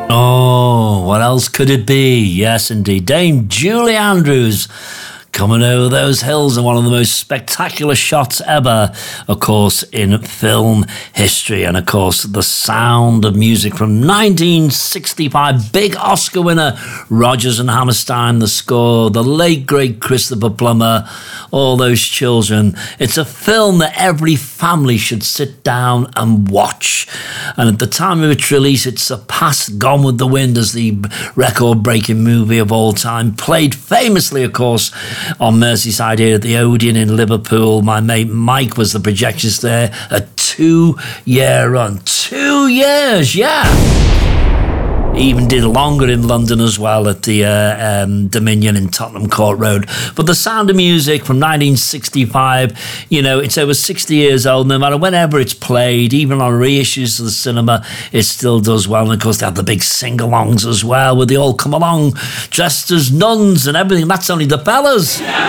Oh, what else could it be? Yes, indeed. Dame Julie Andrews coming over those hills, and one of the most spectacular shots ever, of course, in film history. And, of course, The Sound of Music from 1965. Big Oscar winner, Rodgers and Hammerstein, the score, the late, great Christopher Plummer, all those children. It's a film that every family should sit down and watch. And at the time of its release, it surpassed Gone with the Wind as the record-breaking movie of all time. Played famously, of course, on Merseyside here at the Odeon in Liverpool. My mate Mike was the projectionist there. A 2-year run. 2 years, yeah. Even did longer in London as well at the Dominion in Tottenham Court Road. But The Sound of Music from 1965, you know, it's over 60 years old. No matter whenever it's played, even on reissues to the cinema, it still does well. And of course, they have the big sing-alongs as well, where they all come along dressed as nuns and everything. That's only the fellas.